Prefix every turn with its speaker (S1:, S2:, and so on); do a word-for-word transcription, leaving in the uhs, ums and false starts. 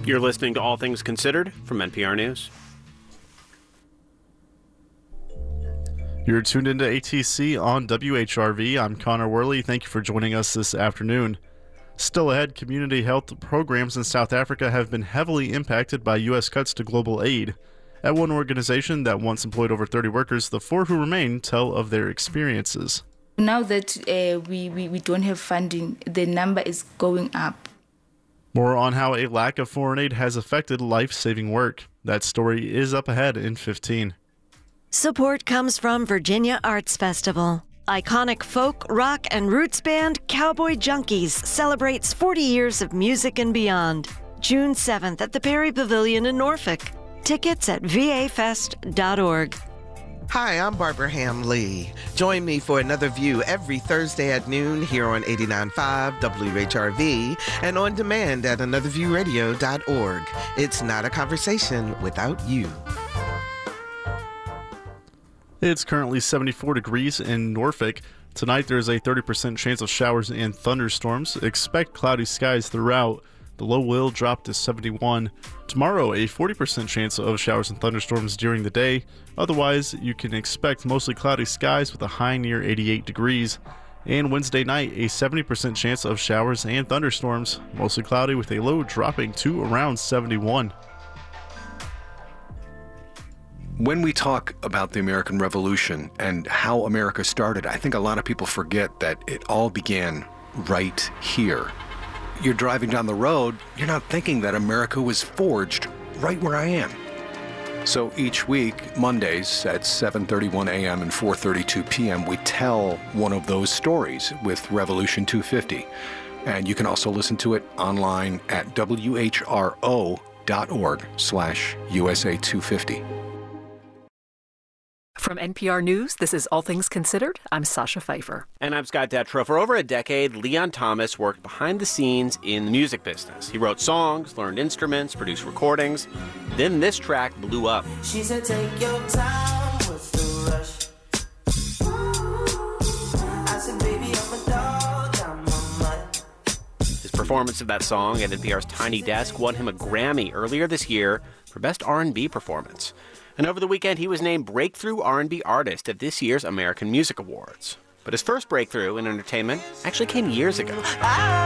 S1: You're listening to All Things Considered from N P R News.
S2: You're tuned into A T C on W H R V. I'm Connor Worley. Thank you for joining us this afternoon. Still ahead, community health programs in South Africa have been heavily impacted by U S cuts to global aid. At one organization that once employed over thirty workers, the four who remain tell of their experiences.
S3: Now that uh, we, we, we don't have funding, the number is going up.
S2: More on how a lack of foreign aid has affected life-saving work. That story is up ahead in fifteen.
S4: Support comes from Virginia Arts Festival. Iconic folk, rock, and roots band Cowboy Junkies celebrates forty years of music and beyond. June seventh at the Perry Pavilion in Norfolk. Tickets at v a fest dot org.
S5: Hi, I'm Barbara Ham Lee. Join me for Another View every Thursday at noon here on eighty-nine point five W H R V and on demand at another view radio dot org. It's not a conversation without you.
S2: It's currently seventy-four degrees in Norfolk. Tonight there's a thirty percent chance of showers and thunderstorms. Expect cloudy skies throughout. The low will drop to seventy-one. Tomorrow, a forty percent chance of showers and thunderstorms during the day. Otherwise, you can expect mostly cloudy skies with a high near eighty-eight degrees. And Wednesday night, a seventy percent chance of showers and thunderstorms. Mostly cloudy with a low dropping to around seventy-one.
S6: When we talk about the American Revolution and how America started, I think a lot of people forget that it all began right here. You're driving down the road, you're not thinking that America was forged right where I am. So each week, Mondays at seven thirty-one a.m. and four thirty-two p.m., we tell one of those stories with Revolution two fifty. And you can also listen to it online at W H R O dot org slash U S A two fifty.
S7: From N P R News, this is All Things Considered. I'm Sasha Pfeiffer.
S1: And I'm Scott Detrow. For over a decade, Leon Thomas worked behind the scenes in the music business. He wrote songs, learned instruments, produced recordings. Then this track blew up.
S8: She said, take your time with the rush. I said, baby, I'm a dog, I'm a mutt.
S1: His performance of that song at N P R's Tiny Desk won him a Grammy earlier this year for Best R and B Performance. And over the weekend, he was named Breakthrough R and B Artist at this year's American Music Awards. But his first breakthrough in entertainment actually came years ago.